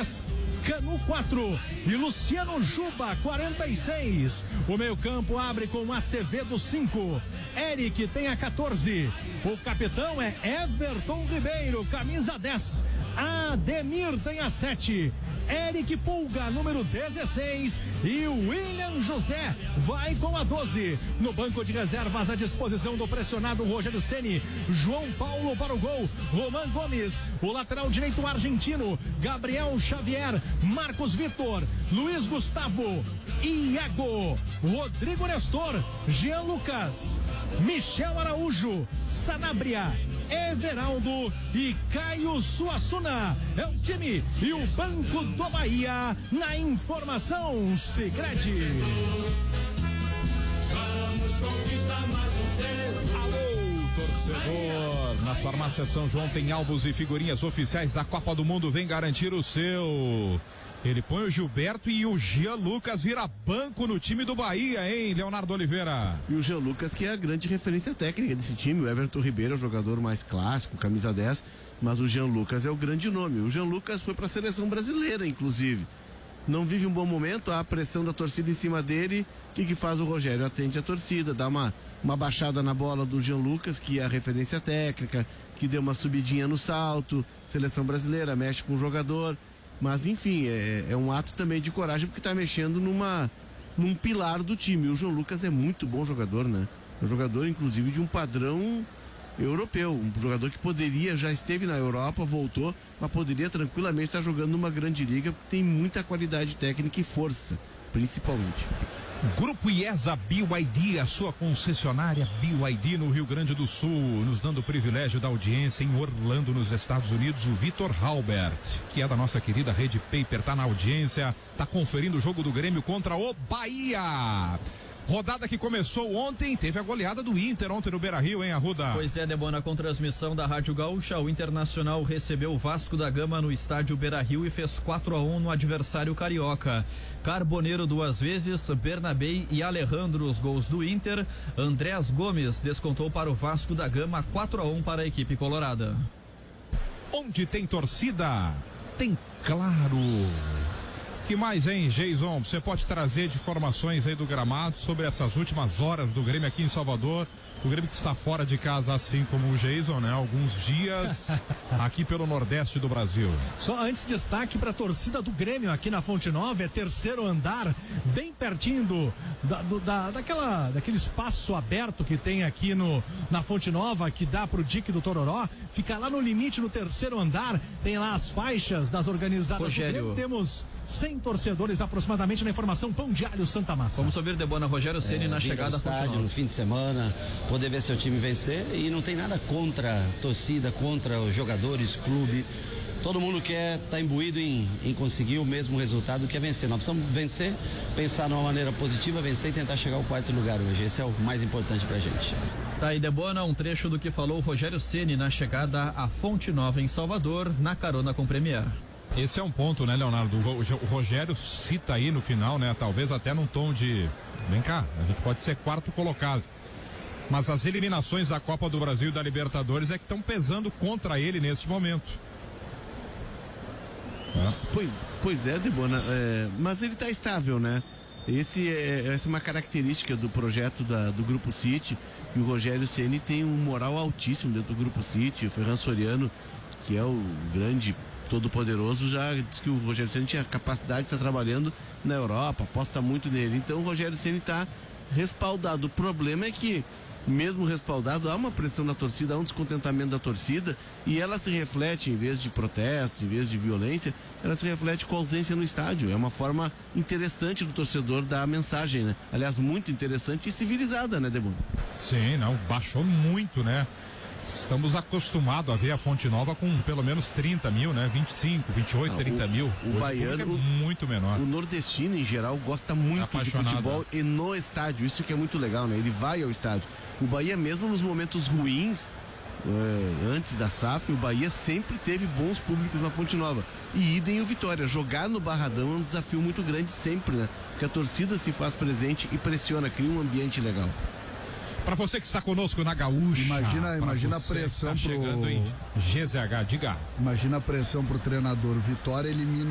3, Canu 4 e Luciano Juba 46. O meio-campo abre com Acevedo 5. Eric tem a 14. O capitão é Everton Ribeiro, camisa 10. Ademir tem a 7. Eric Pulga, número 16. E o William José vai com a 12. No banco de reservas, à disposição do pressionado Rogério Ceni, João Paulo para o gol, Roman Gomes, o lateral direito argentino, Gabriel Xavier, Marcos Vitor, Luiz Gustavo, Iago, Rodrigo Nestor, Jean Lucas, Michel Araújo, Sanabria, Everaldo e Caio Suassuna. É o time e o banco do Bahia na informação Sicredi. Vamos conquistar mais um tempo. Alô, torcedor. Na farmácia São João tem álbuns e figurinhas oficiais da Copa do Mundo. Vem garantir o seu. Ele põe o Gilberto e o Jean Lucas vira banco no time do Bahia, hein, Leonardo Oliveira? E o Jean Lucas, que é a grande referência técnica desse time. O Everton Ribeiro é o jogador mais clássico, camisa 10, mas o Jean Lucas é o grande nome. O Jean Lucas foi para a seleção brasileira, inclusive. Não vive um bom momento, há a pressão da torcida em cima dele. O que faz o Rogério? Atende a torcida, dá uma baixada na bola do Jean Lucas, que é a referência técnica, que deu uma subidinha no salto, seleção brasileira, mexe com o jogador. Mas enfim, é um ato também de coragem, porque está mexendo num pilar do time. O João Lucas é muito bom jogador, né? É um jogador, inclusive, de um padrão europeu. Um jogador que já esteve na Europa, voltou, mas poderia tranquilamente estar jogando numa grande liga, porque tem muita qualidade técnica e força, principalmente. Grupo IESA BYD, a sua concessionária BYD no Rio Grande do Sul, nos dando o privilégio da audiência em Orlando, nos Estados Unidos. O Vitor Halbert, que é da nossa querida Rede Paper, tá na audiência, tá conferindo o jogo do Grêmio contra o Bahia. Rodada que começou ontem, teve a goleada do Inter ontem no Beira-Rio, hein, Arruda? Pois é, Debona, com transmissão da Rádio Gaúcha, o Internacional recebeu o Vasco da Gama no estádio Beira-Rio e fez 4-1 no adversário carioca. Carboneiro 2 vezes, Bernabei e Alejandro os gols do Inter. Andrés Gomes descontou para o Vasco da Gama 4-1 para a equipe colorada. Onde tem torcida, tem Claro. Que mais, hein, Jason? Você pode trazer de informações aí do gramado sobre essas últimas horas do Grêmio aqui em Salvador. O Grêmio que está fora de casa, assim como o Jason, né? Alguns dias aqui pelo Nordeste do Brasil. Só antes, destaque para a torcida do Grêmio aqui na Fonte Nova, é terceiro andar, bem pertinho daquele espaço aberto que tem aqui na Fonte Nova, que dá pro dique do Tororó. Fica lá no limite, no terceiro andar, tem lá as faixas das organizadas Rogério. do Grêmio. Temos 100 torcedores aproximadamente na informação Pão de Alho Santa Massa. Vamos subir, Debona, Rogério Ceni na chegada ao estádio no fim de semana, poder ver seu time vencer, e não tem nada contra a torcida, contra os jogadores, clube. Todo mundo quer estar imbuído em conseguir o mesmo resultado, que é vencer. Nós precisamos vencer, pensar numa maneira positiva, vencer e tentar chegar ao 4º lugar hoje. Esse é o mais importante pra gente. Tá aí, Debona, um trecho do que falou o Rogério Ceni na chegada à Fonte Nova em Salvador, na carona com Premier. Esse é um ponto, né, Leonardo? O Rogério cita aí no final, né? Talvez até num tom de... Vem cá, a gente pode ser 4º colocado. Mas as eliminações da Copa do Brasil e da Libertadores é que estão pesando contra ele neste momento. Pois é, Debona, mas ele está estável, né? Essa é uma característica do projeto do Grupo City, e o Rogério Ceni tem um moral altíssimo dentro do Grupo City. O Ferran Soriano, que é o grande todo-poderoso, já disse que o Rogério Ceni tinha capacidade de estar trabalhando na Europa, aposta muito nele. Então o Rogério Ceni está respaldado. O problema é que, mesmo respaldado, há uma pressão da torcida, há um descontentamento da torcida, e ela se reflete, em vez de protesto, em vez de violência, ela se reflete com ausência no estádio. É uma forma interessante do torcedor dar a mensagem, né? Aliás, muito interessante e civilizada, né, Debona? Sim, não, baixou muito, né? Estamos acostumados a ver a Fonte Nova com pelo menos 30 mil, né? 25, 28, 30 mil. O baiano é muito menor. O nordestino, em geral, gosta muito de futebol e no estádio. Isso que é muito legal, né? Ele vai ao estádio. O Bahia, mesmo nos momentos ruins, antes da SAF, o Bahia sempre teve bons públicos na Fonte Nova. E idem o Vitória. Jogar no Barradão é um desafio muito grande sempre, né? Porque a torcida se faz presente e pressiona, cria um ambiente legal. Para você que está conosco na Gaúcha, imagina a pressão chegando em GZH, diga. Imagina a pressão pro treinador. Vitória elimina